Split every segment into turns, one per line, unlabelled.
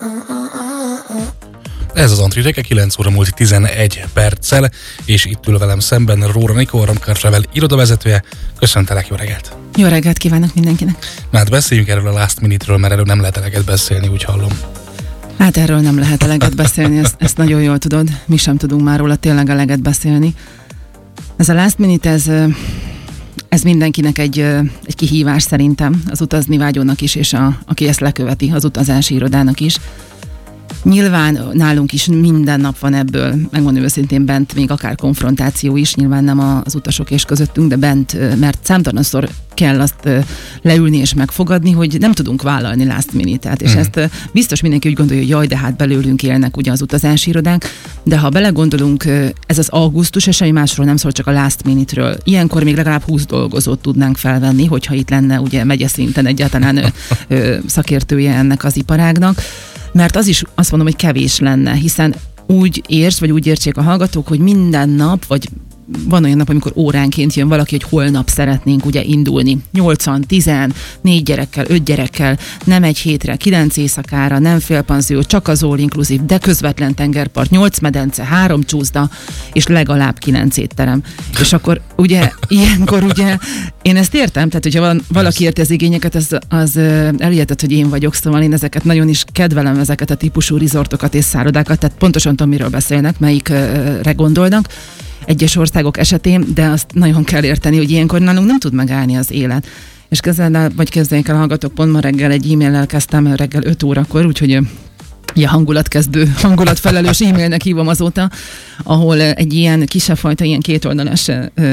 Ez az Antri 9 óra múlt 11 perccel, és itt ül velem szemben Róra Nikó, a Romcar Travel irodavezetője. Köszöntelek, jó reggelt!
Jó reggelt kívánok mindenkinek!
Na hát beszéljünk erről a Last Minute-ről, mert erről nem lehet eleget beszélni, úgy hallom.
Hát erről nem lehet eleget beszélni, ezt nagyon jól tudod. Mi sem tudunk már róla tényleg eleget beszélni. Ez a Last Minute, ez mindenkinek egy kihívás szerintem, az utazni vágyónak is, és aki ezt leköveti, az utazási irodának is. Nyilván nálunk is minden nap van ebből, megmondom őszintén, bent még akár konfrontáció is, nyilván nem az utasok és közöttünk, de bent, mert számtalanszor kell azt leülni és megfogadni, hogy nem tudunk vállalni last minute-et, és ezt biztos mindenki úgy gondolja, hogy jaj, de hát belőlünk élnek ugye az utazási irodánk, de ha belegondolunk, ez az augusztus, és semmi másról nem szól, csak a last minute-ről. Ilyenkor még legalább 20 dolgozót tudnánk felvenni, hogyha itt lenne ugye megyeszinten egyáltalán szakértője ennek az iparágnak. Mert az is azt mondom, hogy kevés lenne, hiszen úgy értsd, vagy úgy értsék a hallgatók, hogy minden nap, vagy van olyan nap, amikor óránként jön valaki, hogy holnap szeretnénk ugye indulni. 8-an, 10, 4 gyerekkel, 5 gyerekkel, nem egy hétre, 9 éjszakára, nem félpanzió, csak az all inclusive, de közvetlen tengerpart, 8 medence, 3 csúszda, és legalább 9 étterem. És akkor ugye, ilyenkor ugye, én ezt értem, tehát hogyha valaki érti az igényeket, az elhihetett, hogy én vagyok, szóval én ezeket nagyon is kedvelem, ezeket a típusú rizortokat és szállodákat, tehát pontosan tudom, miről beszélnek, melyikre gondolnak egyes országok esetén, de azt nagyon kell érteni, hogy ilyenkor nálunk nem tud megállni az élet. És képzeljék el, hallgatok, pont ma reggel egy e-maillel kezdtem, reggel 5 órakor, úgyhogy ilyen hangulatfelelős e-mailnek hívom azóta, ahol egy ilyen kisebb fajta, ilyen kétoldalas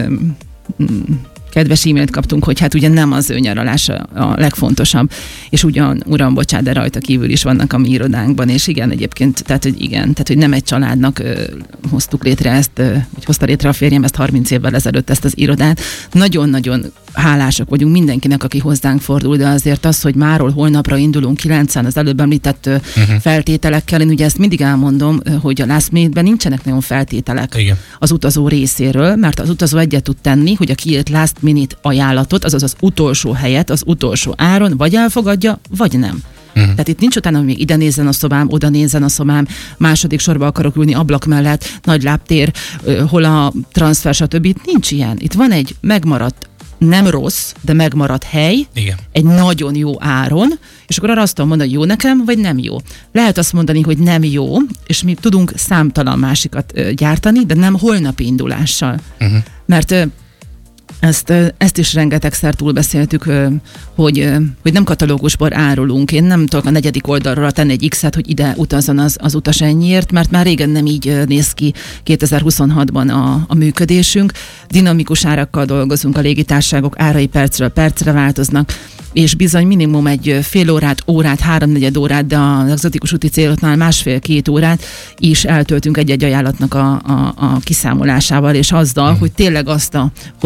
kedves e-mailt kaptunk, hogy hát ugye nem az önnyaralás a legfontosabb, és ugyan, uram, bocsánat, de rajta kívül is vannak a mi irodánkban, és igen, egyébként, tehát, hogy nem egy családnak hoztuk létre ezt, hogy hozta létre a férjem ezt 30 évvel ezelőtt ezt az irodát. Nagyon-nagyon hálásak vagyunk mindenkinek, aki hozzánk fordul, de azért az, hogy máról holnapra indulunk 9-en az előbb említett feltételekkel, én ugye ezt mindig elmondom, hogy a last minute-ben nincsenek nagyon feltételek az utazó részéről, mert az utazó egyet tud tenni, hogy a kiírt last minute ajánlatot, azaz az utolsó helyet, az utolsó áron vagy elfogadja, vagy nem. Tehát itt nincs utána, hogy még ide nézzen a szobám, oda nézzen a szobám, második sorba akarok ülni ablak mellett, nagy lábtér, hol a transfer, stb. Itt nincs ilyen. Itt van egy megmaradt, nem rossz, de megmaradt hely, egy nagyon jó áron, és akkor arra azt tudom mondani, hogy jó nekem, vagy nem jó. Lehet azt mondani, hogy nem jó, és mi tudunk számtalan másikat gyártani, de nem holnapi indulással. Mert ezt is rengetegszer túlbeszéltük, hogy nem katalógusból árulunk. Én nem tudok a 4. oldalra tenni egy X-et, hogy ide utazzon az utas ennyiért, mert már régen nem így néz ki 2026-ban a működésünk. Dinamikus árakkal dolgozunk, a légitársaságok árai percről percre változnak, és bizony minimum egy fél órát, 3-4 órát, de az egzotikus úti céloknál 1,5-2 órát is eltöltünk egy-egy ajánlatnak a kiszámolásával, és azzal, hogy tényleg azt a